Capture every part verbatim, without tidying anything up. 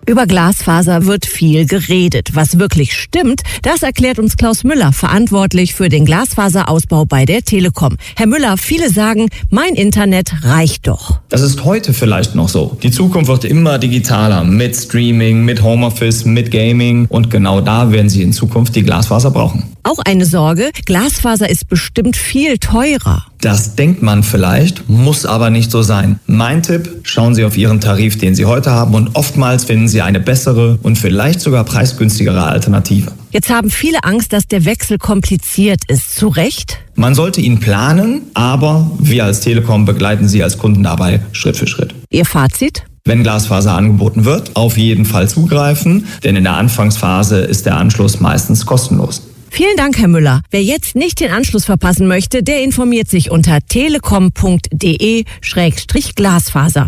Über Glasfaser wird viel geredet. Was wirklich stimmt, das erklärt uns Klaus Müller, verantwortlich für den Glasfaserausbau bei der Telekom. Herr Müller, viele sagen, mein Internet reicht doch. Das ist heute vielleicht noch so. Die Zukunft wird immer digitaler, mit Streaming, mit Homeoffice, mit Gaming. Und genau da werden Sie in Zukunft die Glasfaser brauchen. Auch eine Sorge, Glasfaser ist bestimmt viel teurer. Das denkt man vielleicht, muss aber nicht so sein. Mein Tipp, schauen Sie auf Ihren Tarif, den Sie heute haben, und oftmals finden Sie eine bessere und vielleicht sogar preisgünstigere Alternative. Jetzt haben viele Angst, dass der Wechsel kompliziert ist. Zu Recht? Man sollte ihn planen, aber wir als Telekom begleiten Sie als Kunden dabei Schritt für Schritt. Ihr Fazit? Wenn Glasfaser angeboten wird, auf jeden Fall zugreifen, denn in der Anfangsphase ist der Anschluss meistens kostenlos. Vielen Dank, Herr Müller. Wer jetzt nicht den Anschluss verpassen möchte, der informiert sich unter telekom punkt de Schrägstrich Glasfaser.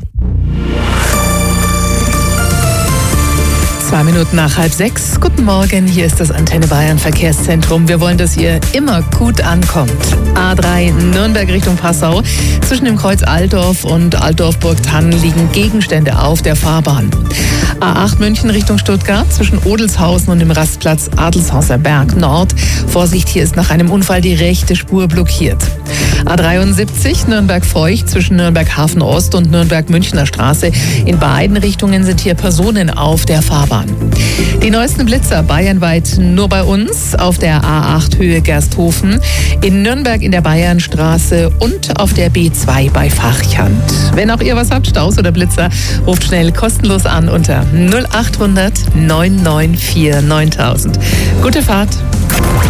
Zwei Minuten nach halb sechs. Guten Morgen, hier ist das Antenne Bayern Verkehrszentrum. Wir wollen, dass ihr immer gut ankommt. A drei Nürnberg Richtung Passau. Zwischen dem Kreuz Altdorf und Altdorf-Burgthann liegen Gegenstände auf der Fahrbahn. A acht München Richtung Stuttgart. Zwischen Odelshausen und dem Rastplatz Adelshauser Berg Nord. Vorsicht, hier ist nach einem Unfall die rechte Spur blockiert. A dreiundsiebzig Nürnberg-Feucht zwischen Nürnberg-Hafen Ost und Nürnberg-Münchner Straße. In beiden Richtungen sind hier Personen auf der Fahrbahn. Die neuesten Blitzer bayernweit nur bei uns auf der A acht Höhe Gersthofen, in Nürnberg in der Bayernstraße und auf der B zwei bei Farchant. Wenn auch ihr was habt, Staus oder Blitzer, ruft schnell kostenlos an unter null acht hundert neun neun vier neuntausend. Gute Fahrt!